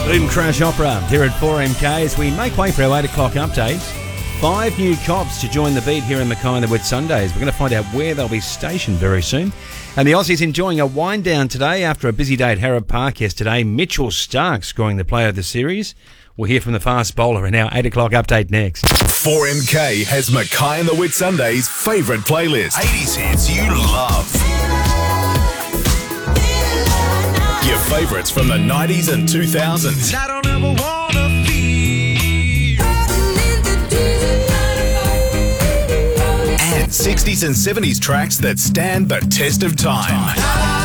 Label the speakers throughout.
Speaker 1: Boom Crash Opera here at 4MK as we make way for our 8 o'clock update. 5 new cops to join the beat here in Mackay on the Whitsundays. We're going to find out where they'll be stationed very soon. And the Aussies enjoying a wind down today after a busy day at Harrod Park yesterday. Mitchell Starc scoring the player of the series. We'll hear from the fast bowler in our 8 o'clock update next.
Speaker 2: 4MK has Mackay and the Whitsundays' favourite playlist. 80s hits you love. Your favourites from the 90s and 2000s.
Speaker 3: I don't ever wanna feel.
Speaker 2: And 60s and 70s tracks that stand the test of time.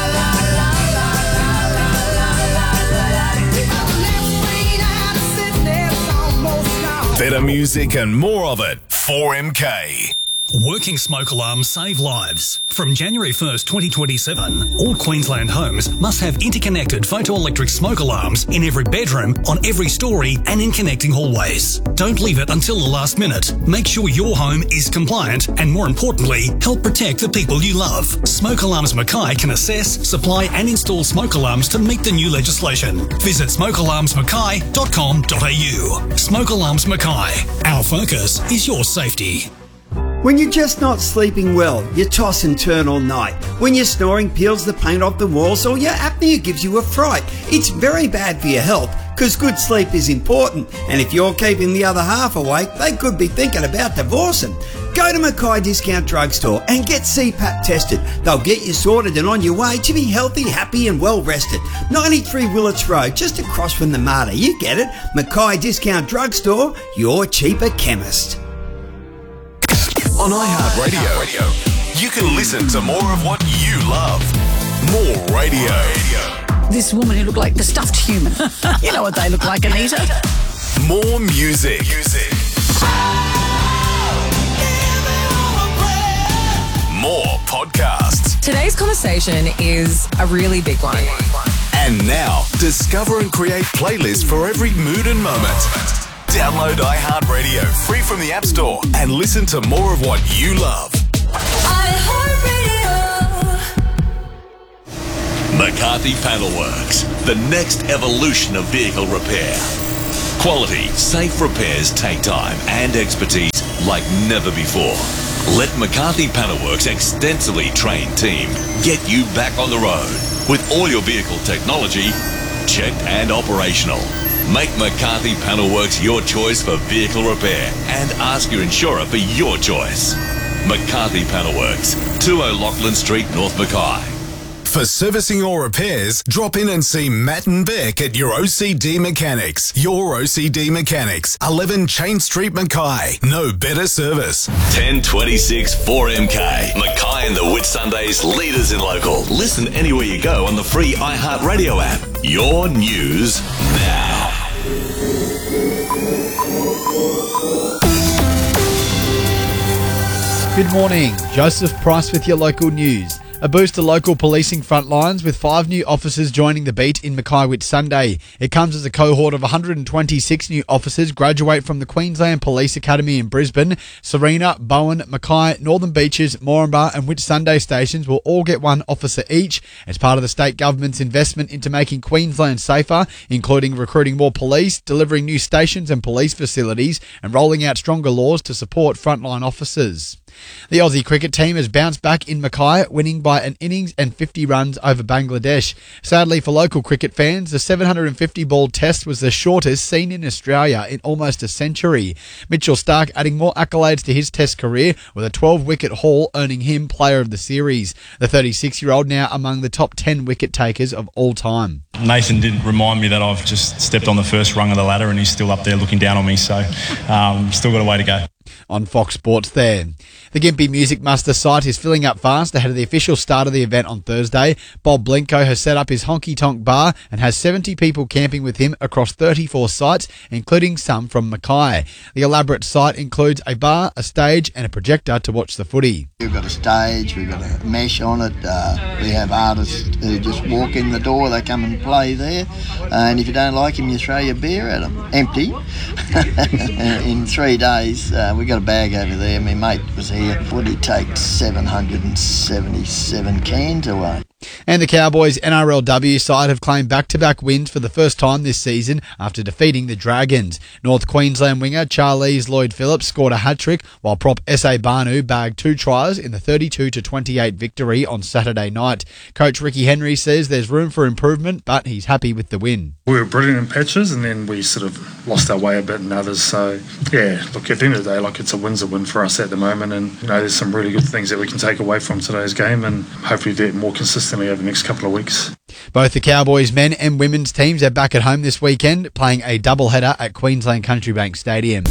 Speaker 2: Better music and more of it. 4MK.
Speaker 4: Working smoke alarms save lives. From January 1st, 2027, all Queensland homes must have interconnected photoelectric smoke alarms in every bedroom, on every story and in connecting hallways. Don't leave it until the last minute. Make sure your home is compliant and, more importantly, help protect the people you love. Smoke Alarms Mackay can assess, supply and install smoke alarms to meet the new legislation. Visit smokealarmsmackay.com.au. Smoke Alarms Mackay. Our focus is your safety.
Speaker 5: When you're just not sleeping well, you toss and turn all night. When your snoring peels the paint off the walls or your apnea gives you a fright, it's very bad for your health because good sleep is important. And if you're keeping the other half awake, they could be thinking about divorcing. Go to Mackay Discount Drugstore and get CPAP tested. They'll get you sorted and on your way to be healthy, happy and well rested. 93 Willits Road, just across from the Marta. You get it. Mackay Discount Drugstore, your cheaper chemist.
Speaker 2: On iHeartRadio, you can listen to more of what you love. More radio.
Speaker 6: This woman who looked like the stuffed human. You know what they look like, Anita.
Speaker 2: More music. More podcasts.
Speaker 7: Today's conversation is a really big one.
Speaker 2: And now, discover and create playlists for every mood and moment. Download iHeartRadio free from the App Store and listen to more of what you love.
Speaker 8: McCarthy Panelworks, the next evolution of vehicle repair. Quality, safe repairs take time and expertise like never before. Let McCarthy Panelworks' extensively trained team get you back on the road with all your vehicle technology checked and operational. Make McCarthy Panelworks your choice for vehicle repair and ask your insurer for your choice. McCarthy Panelworks, 20 Lachlan Street, North Mackay.
Speaker 2: For servicing or repairs, drop in and see Matt and Beck at your OCD Mechanics. Your OCD Mechanics, 11 Chain Street, Mackay. No better service.
Speaker 8: 1026 4MK. Mackay and the Whitsundays, leaders in local. Listen anywhere you go on the free iHeartRadio app. Your news now.
Speaker 9: Good morning. Joseph Price with your local news. A boost to local policing front lines with 5 new officers joining the beat in Mackay Whitsunday. It comes as a cohort of 126 new officers graduate from the Queensland Police Academy in Brisbane. Serena, Bowen, Mackay, Northern Beaches, Moranbah and Whitsunday stations will all get 1 officer each as part of the state government's investment into making Queensland safer, including recruiting more police, delivering new stations and police facilities and rolling out stronger laws to support frontline officers. The Aussie cricket team has bounced back in Mackay, winning by an innings and 50 runs over Bangladesh. Sadly for local cricket fans, the 750-ball test was the shortest seen in Australia in almost a century. Mitchell Starc adding more accolades to his test career with a 12-wicket haul, earning him player of the series. The 36-year-old now among the top 10 wicket takers of all time.
Speaker 10: Nathan did remind me that I've just stepped on the first rung of the ladder and he's still up there looking down on me, so still got a way to go.
Speaker 9: On Fox Sports there. The Gympie Music Muster site is filling up fast ahead of the official start of the event on Thursday. Bob Blenko has set up his honky tonk bar and has 70 people camping with him across 34 sites, including some from Mackay. The elaborate site includes a bar, a stage and a projector to watch the footy.
Speaker 11: We've got a stage, we've got a mesh on it, we have artists who just walk in the door, they come and play there, and if you don't like them you throw your beer at them, empty. In 3 days we got a bag over there, my mate was here, would he take 777 cans away?
Speaker 9: And the Cowboys NRLW side have claimed back-to-back wins for the first time this season after defeating the Dragons. North Queensland winger Charlize Lloyd-Phillips scored a hat-trick, while prop S.A. Banu bagged 2 tries in the 32-28 victory on Saturday night. Coach Ricky Henry says there's room for improvement, but he's happy with the win.
Speaker 12: We were brilliant in patches, and then we sort of lost our way a bit in others. So, yeah, look, at the end of the day, it's a win's a win for us at the moment, and there's some really good things that we can take away from today's game, and hopefully do it more consistently over the next couple of weeks.
Speaker 9: Both the Cowboys men and women's teams are back at home this weekend, playing a doubleheader at Queensland Country Bank Stadium.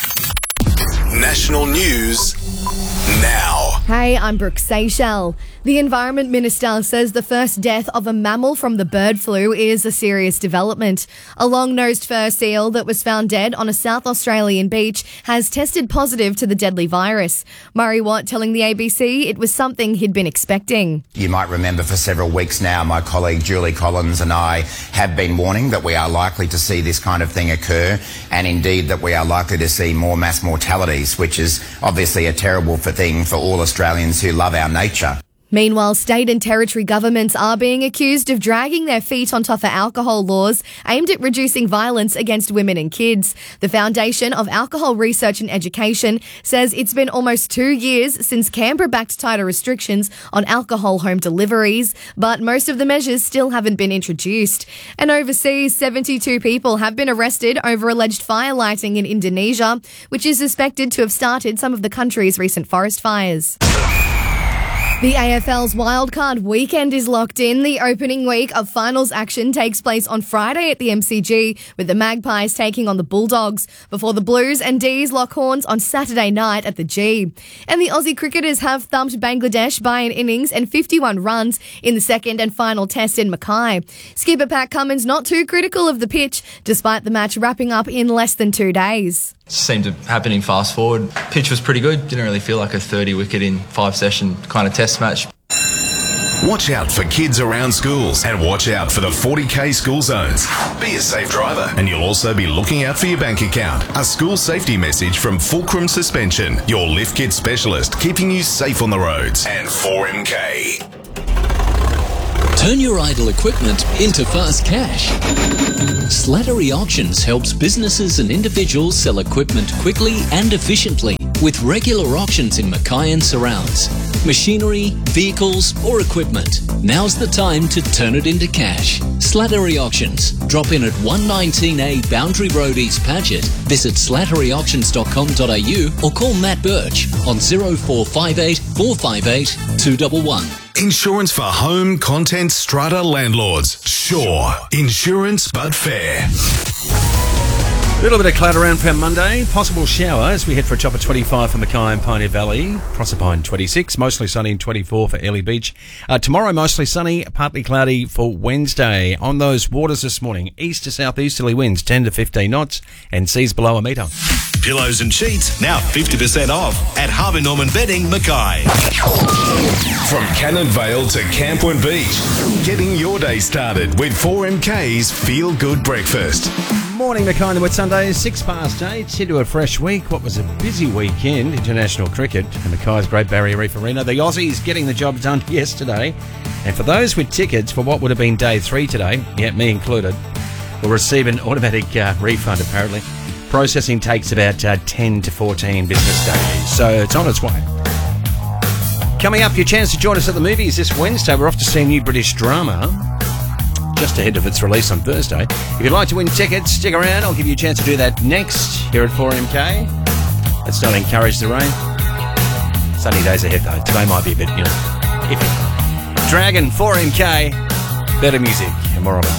Speaker 2: National news now.
Speaker 13: Hey, I'm Brooke Seychelles. The Environment Minister says the first death of a mammal from the bird flu is a serious development. A long-nosed fur seal that was found dead on a South Australian beach has tested positive to the deadly virus. Murray Watt telling the ABC it was something he'd been expecting.
Speaker 14: You might remember for several weeks now, my colleague Julie Collins and I have been warning that we are likely to see this kind of thing occur, and indeed that we are likely to see more mass mortalities, which is obviously a terrible thing for all Australians who love our nature.
Speaker 13: Meanwhile, state and territory governments are being accused of dragging their feet on tougher alcohol laws aimed at reducing violence against women and kids. The Foundation of Alcohol Research and Education says it's been almost 2 years since Canberra backed tighter restrictions on alcohol home deliveries, but most of the measures still haven't been introduced. And overseas, 72 people have been arrested over alleged fire lighting in Indonesia, which is suspected to have started some of the country's recent forest fires. The AFL's wildcard weekend is locked in. The opening week of finals action takes place on Friday at the MCG, with the Magpies taking on the Bulldogs, before the Blues and D's lock horns on Saturday night at the G. And the Aussie cricketers have thumped Bangladesh by an innings and 51 runs in the second and final test in Mackay. Skipper Pat Cummins not too critical of the pitch, despite the match wrapping up in less than 2 days.
Speaker 15: Seemed to happen in fast forward. Pitch was pretty good. Didn't really feel like a 30 wicket in 5 session kind of test match.
Speaker 2: Watch out for kids around schools, and watch out for the 40k school zones. Be a safe driver, and you'll also be looking out for your bank account. A school safety message from Fulcrum Suspension, your lift kit specialist, keeping you safe on the roads. And 4MK.
Speaker 16: Turn your idle equipment into fast cash. Slattery Auctions helps businesses and individuals sell equipment quickly and efficiently with regular auctions in Mackay and surrounds. Machinery, vehicles or equipment. Now's the time to turn it into cash. Slattery Auctions. Drop in at 119A Boundary Road, East Paget. Visit slatteryauctions.com.au or call Matt Birch on 0458 458 211.
Speaker 2: Insurance for home, content, strata landlords. Sure. Insurance, but fair.
Speaker 1: A little bit of cloud around for Monday. Possible shower as we head for a top of 25 for Mackay and Pioneer Valley. Proserpine 26. Mostly sunny and 24 for Airlie Beach. Tomorrow, mostly sunny, partly cloudy for Wednesday. On those waters this morning, east to southeasterly winds 10 to 15 knots and seas below a metre.
Speaker 8: Pillows and sheets now 50% off at Harvey Norman Bedding, Mackay.
Speaker 2: From Cannon Vale to Campoon Beach, getting your day started with 4MK's Feel Good Breakfast.
Speaker 1: Morning, Mackay and Wet Sundays, 8:06. Into a fresh week. What was a busy weekend, international cricket at Mackay's Great Barrier Reef Arena. The Aussies getting the job done yesterday. And for those with tickets for what would have been day 3 today, yeah, me included, will receive an automatic refund, apparently. Processing takes about 10 to 14 business days, so it's on its way. Coming up, your chance to join us at the movies this Wednesday. We're off to see a new British drama just ahead of its release on Thursday. If you'd like to win tickets, stick around. I'll give you a chance to do that next here at 4MK. Let's not encourage the rain. Sunny days ahead, though. Today might be a bit, iffy. Dragon, 4MK, better music and more of it.